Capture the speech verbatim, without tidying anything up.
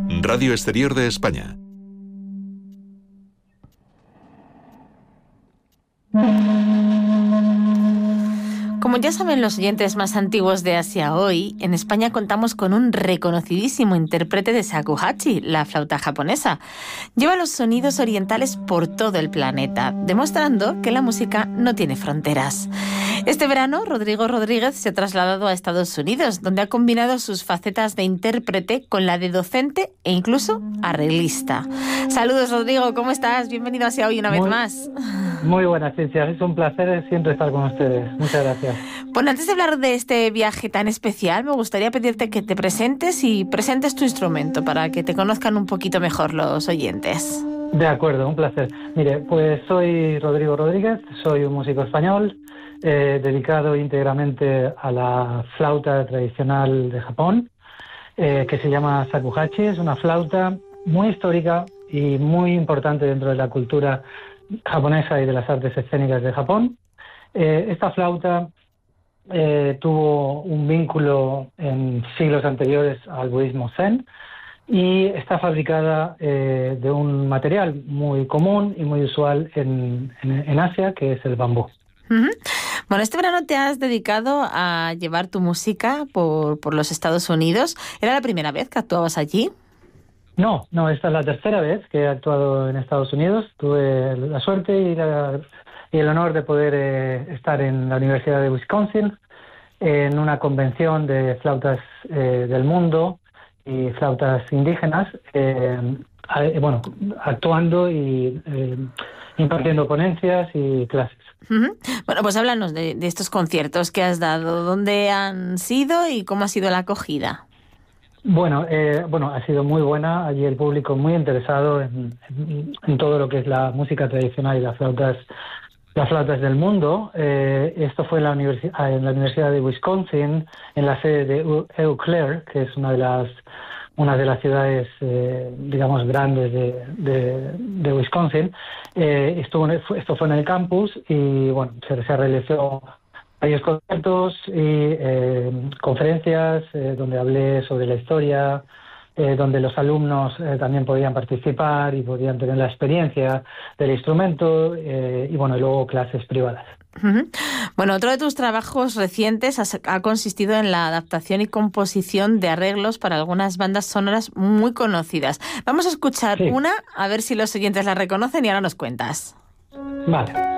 Radio Exterior de España. Como ya saben los oyentes más antiguos de Asia Hoy, en España contamos con un reconocidísimo intérprete de shakuhachi, la flauta japonesa. Lleva los sonidos orientales por todo el planeta, demostrando que la música no tiene fronteras. Este verano, Rodrigo Rodríguez se ha trasladado a Estados Unidos, donde ha combinado sus facetas de intérprete con la de docente e incluso arreglista. Saludos, Rodrigo, ¿cómo estás? Bienvenido a Asia Hoy una muy, vez más. Muy buenas, Cintia. Es un placer siempre estar con ustedes. Muchas gracias. Bueno, antes de hablar de este viaje tan especial, me gustaría pedirte que te presentes y presentes tu instrumento para que te conozcan un poquito mejor los oyentes. De acuerdo, un placer. Mire, pues soy Rodrigo Rodríguez, soy un músico español eh, dedicado íntegramente a la flauta tradicional de Japón, eh, que se llama shakuhachi. Es una flauta muy histórica y muy importante dentro de la cultura japonesa y de las artes escénicas de Japón. Eh, esta flauta eh, tuvo un vínculo en siglos anteriores al budismo zen y está fabricada eh, de un material muy común y muy usual en, en, en Asia, que es el bambú. Uh-huh. Bueno, este verano te has dedicado a llevar tu música por, por los Estados Unidos. ¿Era la primera vez que actuabas allí? No, no, esta es la tercera vez que he actuado en Estados Unidos. Tuve la suerte y, la, y el honor de poder eh, estar en la Universidad de Wisconsin en una convención de flautas eh, del mundo y flautas indígenas, eh, eh, bueno, actuando y eh, impartiendo ponencias y clases. Uh-huh. Bueno, pues háblanos de, de estos conciertos que has dado, dónde han sido y cómo ha sido la acogida. Bueno, eh, bueno, ha sido muy buena. Allí el público muy interesado en, en, en todo lo que es la música tradicional y las flautas, las flautas del mundo. Eh, esto fue en la, universi- en la Universidad de Wisconsin, en la sede de Eau Claire, que es una de las una de las ciudades, eh, digamos, grandes de, de, de Wisconsin. Eh, estuvo en el, esto fue en el campus y bueno, se, se realizó varios conciertos y eh, conferencias eh, donde hablé sobre la historia, eh, donde los alumnos eh, también podían participar y podían tener la experiencia del instrumento eh, y bueno, y luego clases privadas. Uh-huh. Bueno, otro de tus trabajos recientes ha, ha consistido en la adaptación y composición de arreglos para algunas bandas sonoras muy conocidas. Vamos a escuchar sí. una, a ver si los oyentes la reconocen y ahora nos cuentas. Vale.